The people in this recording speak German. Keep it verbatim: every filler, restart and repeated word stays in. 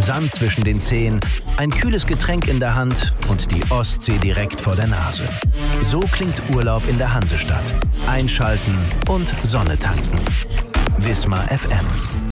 Sand zwischen den Zehen, ein kühles Getränk in der Hand und die Ostsee direkt vor der Nase. So klingt Urlaub in der Hansestadt. Einschalten und Sonne tanken. Wismar F M.